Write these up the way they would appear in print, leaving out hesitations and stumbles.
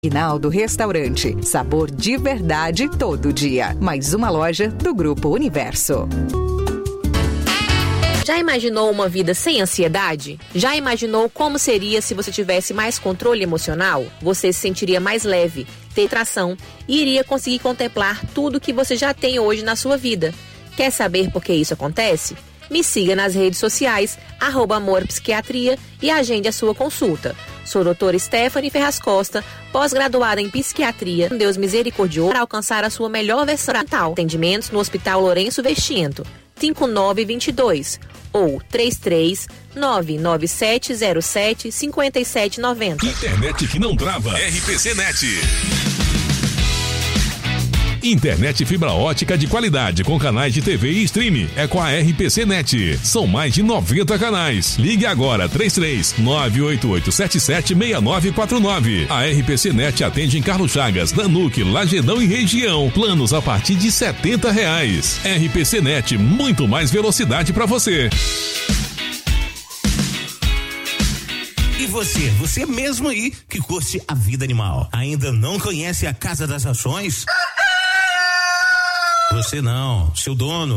Aguinaldo Restaurante, sabor de verdade todo dia. Mais uma loja do Grupo Universo. Já imaginou uma vida sem ansiedade? Já imaginou como seria se você tivesse mais controle emocional? Você se sentiria mais leve, ter tração e iria conseguir contemplar tudo que você já tem hoje na sua vida. Quer saber por que isso acontece? Me siga nas redes sociais, @AmorPsiquiatria e agende a sua consulta. Sou doutora Stephanie Ferraz Costa, pós-graduada em Psiquiatria, Deus misericordioso, para alcançar a sua melhor versão mental. Atendimentos no Hospital Lourenço Vestinto, 5922 ou 33997075790. Internet que não trava. RPC Net. Internet fibra ótica de qualidade com canais de TV e streaming é com a RPC Net. São mais de 90 canais. Ligue agora 33-988776949. A RPC Net atende em Carlos Chagas, Nanuque, Lagedão e região. Planos a partir de R$70. RPC Net, muito mais velocidade para você. E você mesmo aí que curte a vida animal, ainda não conhece a Casa das Rações? Você não, seu dono.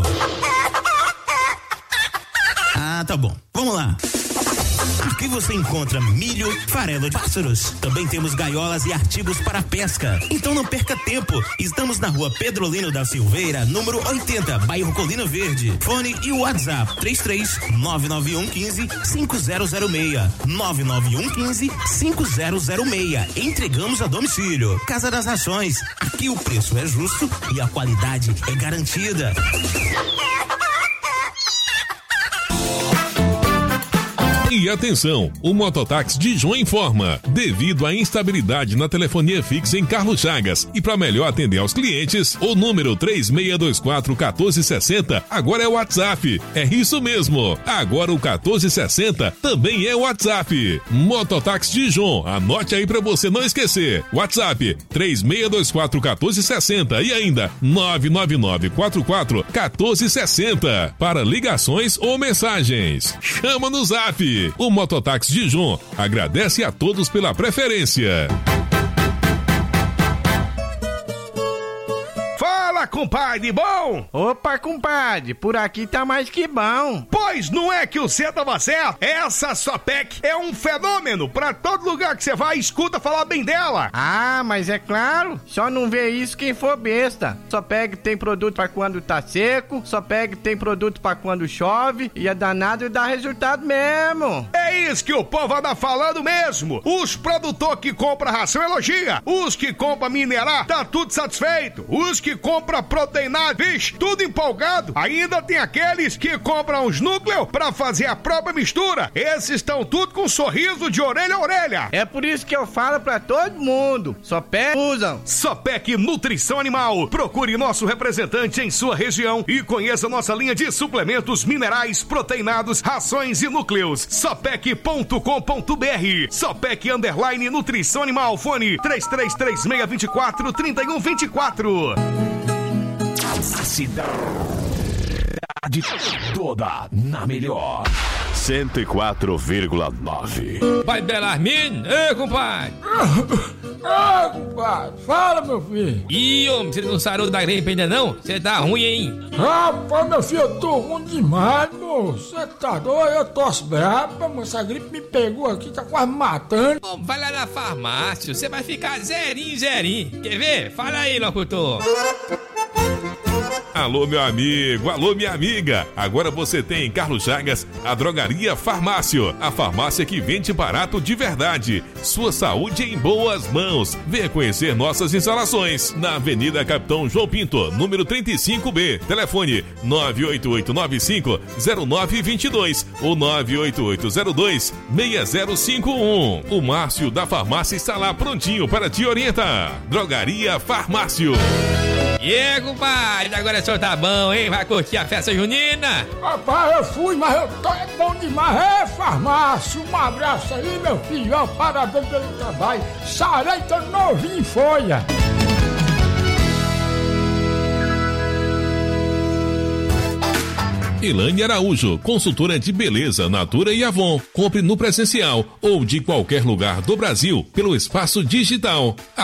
Ah, tá bom. Vamos lá. Aqui você encontra milho, farelo de pássaros. Também temos gaiolas e artigos para pesca. Então não perca tempo. Estamos na rua Pedrolino da Silveira, número 80, bairro Colina Verde. Fone e WhatsApp 33-99115-5006. 99115-5006. Entregamos a domicílio. Casa das Rações. Aqui o preço é justo e a qualidade é garantida. E atenção, o Mototáxi Dijon informa, devido à instabilidade na telefonia fixa em Carlos Chagas e para melhor atender aos clientes, o número 3624-1460 agora é o WhatsApp. É isso mesmo, agora o 1460 também é o WhatsApp. Mototáxi Dijon, anote aí para você não esquecer. WhatsApp 3624-1460 e ainda 99944-1460 para ligações ou mensagens. Chama no Zap. O Mototáxi Dijon agradece a todos pela preferência. Fala, compadre, bom? Opa, compadre, por aqui tá mais que bom. Pois não é que o C tava certo? Essa Sopec é um fenômeno. Pra todo lugar que você vai, escuta falar bem dela. Ah, mas é claro, só não vê isso quem for besta. Sopec tem produto pra quando tá seco, Sopec tem produto pra quando chove, e é danado e dá resultado mesmo. É isso que o povo anda falando mesmo. Os produtores que compram ração elogia, os que compram minerar, tá tudo satisfeito. Os que compram proteinado, vixe, tudo empolgado. Ainda tem aqueles que compram os núcleos pra fazer a própria mistura. Esses estão tudo com um sorriso de orelha a orelha. É por isso que eu falo pra todo mundo, Sopec usam. Sopec Nutrição Animal. Procure nosso representante em sua região e conheça nossa linha de suplementos minerais, proteinados, rações e núcleos. Sopec.com.br. Sopec _ Nutrição Animal. Fone 3336243124. A cidade toda na melhor 104,9. Vai Belarmino? Ei, compadre! Compadre, fala, meu filho. Ih, homem, você não sarou da gripe ainda não? Você tá ruim, hein? Rapaz, meu filho, eu tô ruim demais, moço. Você tá doido? Eu tosse braba, moço. Essa gripe me pegou aqui, tá quase matando. Ô, vai lá na farmácia, você vai ficar zerinho. Quer ver? Fala aí, locutor. Alô, meu amigo, alô, minha amiga. Agora você tem em Carlos Chagas a Drogaria Farmácio, a farmácia que vende barato de verdade. Sua saúde em boas mãos. Venha conhecer nossas instalações na Avenida Capitão João Pinto, número 35B. Telefone 98895-0922 ou 98802-6051. O Márcio da farmácia está lá prontinho para te orientar. Drogaria Farmácio. E aí, compadre, agora o senhor tá bom, hein? Vai curtir a festa junina? Rapaz, eu fui, mas eu tô bom demais. É, farmácia, um abraço aí, meu filho. Ó, parabéns pelo trabalho. Sarei, tô novinho em folha. Elaine Araújo, consultora de beleza, Natura e Avon. Compre no presencial ou de qualquer lugar do Brasil pelo espaço digital.